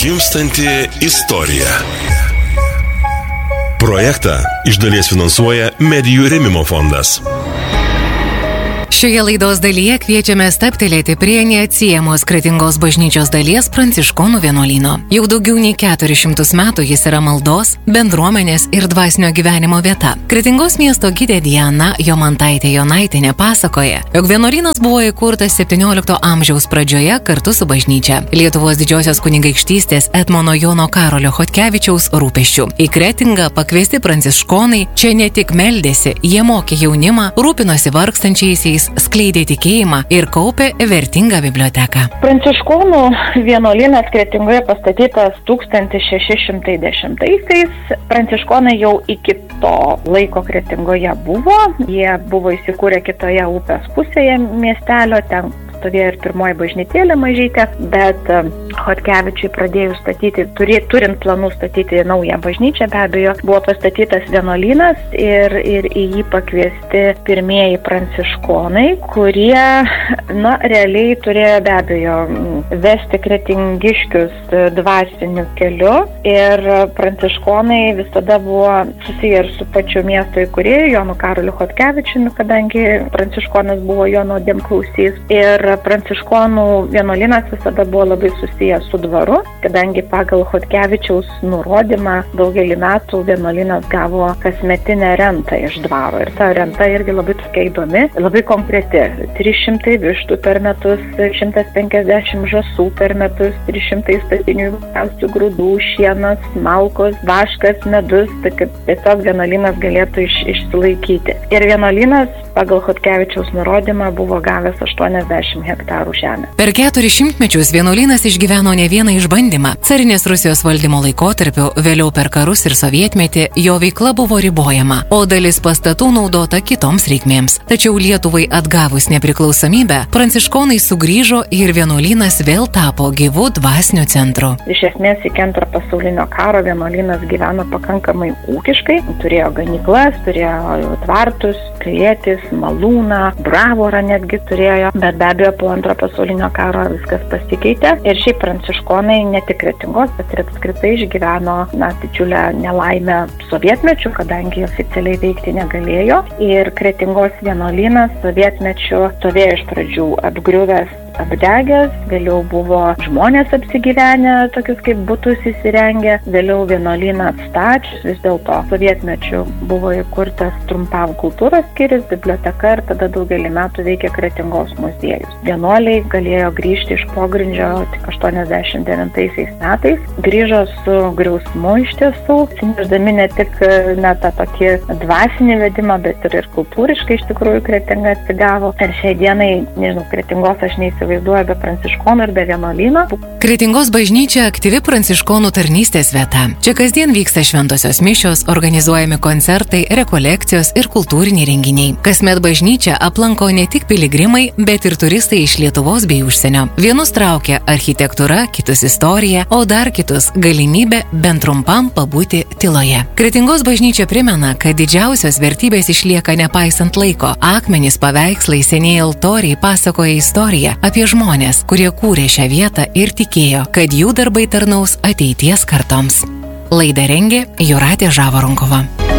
Gimstanti istorija. Projektą iš dalies finansuoja Medijų rėmimo fondas. Šioje laidos dalyje kviečiame stabtelėti prie neatsiejamos Kretingos bažnyčios dalies Pranciškonų vienuolyno. Jau daugiau nei 400 metų jis yra maldos, bendruomenės ir dvasinio gyvenimo vieta. Kretingos miesto gidė Diana Jomantaitė Jonaitienė pasakoja, jog vienuolynas buvo įkurtas 17 amžiaus pradžioje kartu su bažnyčia. Lietuvos didžiosios kunigaikštystės Etmono Jono Karolio Chodkevičiaus rūpesčių. Į Kretingą pakviesti pranciškonai čia ne tik meldėsi, jie mokė jaunimą, rūpinosi vargstančiaisiais, skleidė tikėjimą ir kaupė vertingą biblioteką. Pranciškonų vienuolynas Kretingoje pastatytas 1610-aisiais. Pranciškonai jau iki to laiko Kretingoje buvo. Jie buvo įsikūrę kitoje upės pusėje miestelio, ten stovėjo ir pirmoji bažnytėlė mažytė, bet Chodkevičiui pradėjus statyti, turint planų statyti naują bažnyčią, be abejo, buvo pastatytas vienuolynas ir į jį pakviesti pirmieji pranciškonai, kurie, realiai turėjo be abejo vesti kretingiškius dvasiniu keliu ir pranciškonai visada buvo susiję ir su pačiu miesto įkūrėju Jonu Karoliu Chodkevičiumi, kadangi pranciškonas buvo jo nuodėmklausys. Ir pranciškonų vienuolynas visada buvo labai susijęs su dvaru, kadangi pagal Chodkevičiaus nurodymą daugelį metų vienuolynas gavo kasmetinę rentą iš dvaro. Ir ta renta irgi labai tokia įdomi, labai konkreti. 300 vištų per metus, 150 žąsų per metus, 300 statinių įvairiausių grūdų, šienas, malkos, vaškas, medus, tai kad tiesiog vienuolynas galėtų išsilaikyti. Ir vienuolynas pagal Chodkevičiaus nurodymą buvo gavęs 80 hektarų žemę. Per 400 mečius vienuolynas išgyveno ne vieną išbandymą. Carinės Rusijos valdymo laikotarpiu, vėliau per karus ir sovietmetį, jo veikla buvo ribojama, o dalis pastatų naudota kitoms reikmėms. Tačiau Lietuvai atgavus nepriklausomybę, pranciškonai sugrįžo ir vienuolynas vėl tapo gyvu dvasiniu centru. Iš esmės iki Antro pasaulinio karo vienuolynas gyveno pakankamai ūkiškai, turėjo ganyklas, turėjo tvartus, klėtis, malūną, bravorą netgi turėjo, bet be abejo po Antro pasaulinio karo viskas pasikeitė ir šiaip pranciškonai ne tik Kretingos, bet ir apskritai išgyveno didžiulę nelaimę sovietmečiu, kadangi oficialiai veikti negalėjo ir Kretingos vienuolynas sovietmečiu stovėjo iš pradžių apgriuvęs, apdegęs, vėliau buvo žmonės apsigyvenę, tokius kaip butus įsirengę, vėliau vienuolyną atstačius, vis dėlto sovietmečiu buvo įkurtas trumpam kultūros skyrius, biblioteka ir tada daugelį metų veikė Kretingos muziejus. Vienuoliai galėjo grįžti iš pogrindžio tik 89 metais, grįžo su griausmu iš tiesų, sinešdami ne tik tą tokį dvasinį vedimą, bet ir kultūriškai iš tikrųjų Kretinga atsigavo. Ir šiai dienai, Kretingos aš neįsivaizduoju be pranciškonų ir be vienuolyno. Kretingos bažnyčia aktyvi pranciškonų tarnystės vieta. Čia kasdien vyksta šventosios mišios, organizuojami koncertai, rekolekcijos ir kultūriniai renginiai. Kasmet bažnyčia aplanko ne tik piligrimai, bet ir turistai iš Lietuvos bei užsienio. Vienus traukia architektūra, kitus istorija, o dar kitus galimybė bent trumpam pabūti tyloje. Kretingos bažnyčia primena, kad didžiausios vertybės išlieka nepaisant laiko. Akmenys, paveikslai, senieji altoriai pasakoja istoriją apie žmonės, kurie kūrė šią vietą ir tikėjo, kad jų darbai tarnaus ateities kartoms. Laidą rengė Jūratė Žavaronkova.